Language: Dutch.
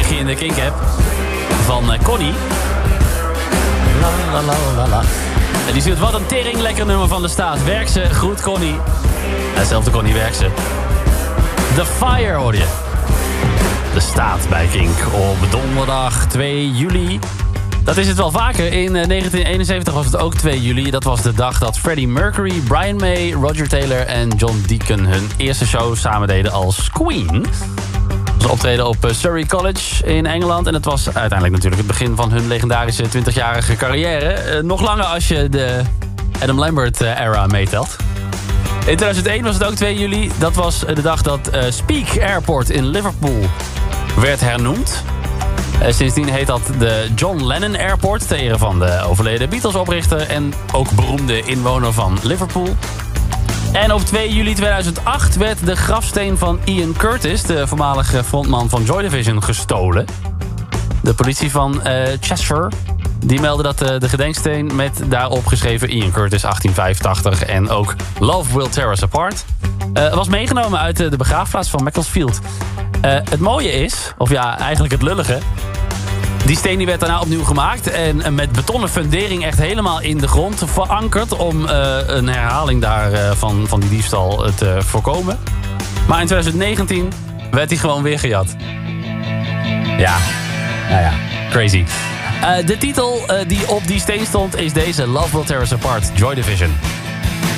berichtje in de Kink-app van Connie. La, la, la, la, la. En die stuurt, wat een tering lekker nummer van de staat. Werk ze, goed Connie. Zelfde Connie, werkt ze. The Fire hoor je. De staat bij Kink op donderdag 2 juli. Dat is het wel vaker. In 1971 was het ook 2 juli. Dat was de dag dat Freddie Mercury, Brian May, Roger Taylor en John Deacon hun eerste show samen deden als Queen. Ze optreden op Surrey College in Engeland. En het was uiteindelijk natuurlijk het begin van hun legendarische 20-jarige carrière. Nog langer als je de Adam Lambert-era meetelt. In 2001 was het ook 2 juli. Dat was de dag dat Speak Airport in Liverpool werd hernoemd. Sindsdien heet dat de John Lennon Airport, ter ere van de overleden Beatles-oprichter en ook beroemde inwoner van Liverpool. En op 2 juli 2008 werd de grafsteen van Ian Curtis, de voormalige frontman van Joy Division, gestolen. De politie van Cheshire die meldde dat de gedenksteen met daarop geschreven Ian Curtis 1885 en ook Love Will Tear Us Apart was meegenomen uit de begraafplaats van Macclesfield. Het mooie is, of ja, eigenlijk het lullige, die steen die werd daarna opnieuw gemaakt en met betonnen fundering echt helemaal in de grond verankerd om een herhaling daarvan van die diefstal te voorkomen. Maar in 2019 werd hij gewoon weer gejat. Ja, nou ja, crazy. De titel die op die steen stond is deze, Love Will Tear Us Apart, Joy Division.